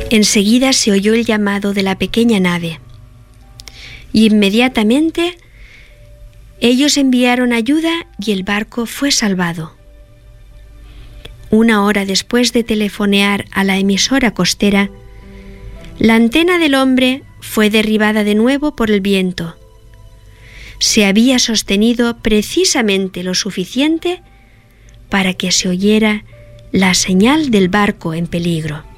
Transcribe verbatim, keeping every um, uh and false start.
Enseguida se oyó el llamado de la pequeña nave y inmediatamente ellos enviaron ayuda y el barco fue salvado. Una hora después de telefonear a la emisora costera, la antena del hombre fue derribada de nuevo por el viento. Se había sostenido precisamente lo suficiente para que se oyera la señal del barco en peligro.